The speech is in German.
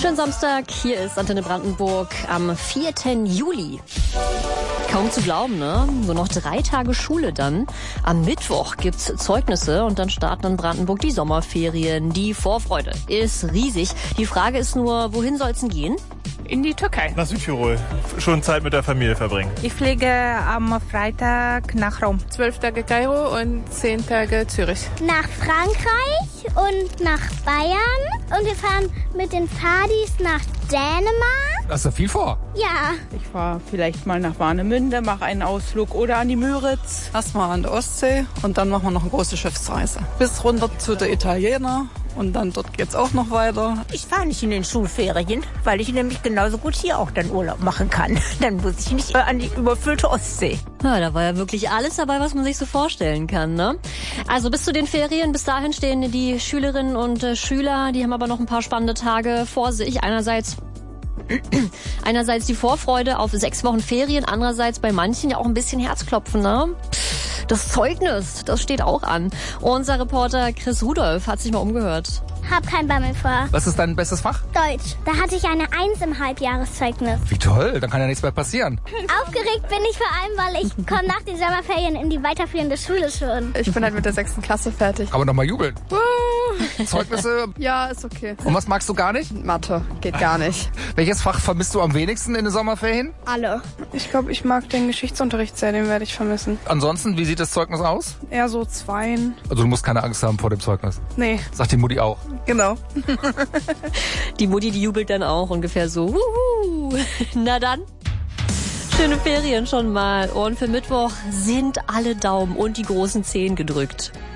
Schönen Samstag, hier ist Antenne Brandenburg am 4. Juli. Kaum zu glauben, ne? Nur noch 3 Tage Schule dann. Am Mittwoch gibt's Zeugnisse und dann starten in Brandenburg die Sommerferien. Die Vorfreude ist riesig. Die Frage ist nur, wohin soll's denn gehen? In die Türkei. Nach Südtirol. Schon Zeit mit der Familie verbringen. Ich fliege am Freitag nach Rom. 12 Tage Kairo und 10 Tage Zürich. Nach Frankreich und nach Bayern. Und wir fahren mit den Fadis nach Dänemark. Hast du viel vor? Ja. Ich fahre vielleicht mal nach Warnemünde, mache einen Ausflug oder an die Müritz. Erstmal an der Ostsee und dann machen wir noch eine große Schiffsreise. Bis runter zu der Italiener. Und dann dort geht's auch noch weiter. Ich fahre nicht in den Schulferien, weil ich nämlich genauso gut hier auch dann Urlaub machen kann. Dann muss ich nicht an die überfüllte Ostsee. Ja, da war ja wirklich alles dabei, was man sich so vorstellen kann, ne? Also bis zu den Ferien, bis dahin stehen die Schülerinnen und Schüler, die haben aber noch ein paar spannende Tage vor sich. Einerseits die Vorfreude auf 6 Wochen Ferien, andererseits bei manchen ja auch ein bisschen Herzklopfen, ne? Das Zeugnis, das steht auch an. Unser Reporter Chris Rudolph hat sich mal umgehört. Hab kein Bammel vor. Was ist dein bestes Fach? Deutsch. Da hatte ich eine 1 im Halbjahreszeugnis. Wie toll, dann kann ja nichts mehr passieren. Aufgeregt bin ich vor allem, weil ich komme nach den Sommerferien in die weiterführende Schule schon. Ich bin halt mit der 6. Klasse fertig. Aber nochmal jubeln. Zeugnisse? Ja, ist okay. Und was magst du gar nicht? Mathe, geht gar nicht. Welches Fach vermisst du am wenigsten in den Sommerferien? Alle. Ich glaube, ich mag den Geschichtsunterricht sehr, den werde ich vermissen. Ansonsten, wie sieht das Zeugnis aus? Eher so 2. Also du musst keine Angst haben vor dem Zeugnis. Nee. Sagt die Mutti auch. Genau. Die Mutti, die jubelt dann auch ungefähr so. Wuhu. Na dann. Schöne Ferien schon mal. Und für Mittwoch sind alle Daumen und die großen Zehen gedrückt.